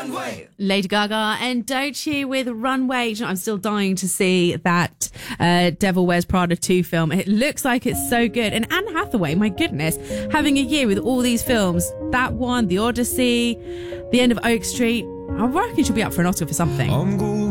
Lady Gaga and Doechii with Runway. You know, I'm still dying to see that Devil Wears Prada 2 film. It looks like it's so good. And Anne Hathaway, my goodness, having a year with all these films. That one, The Odyssey, The End of Oak Street. I reckon she'll be up for an Oscar for something.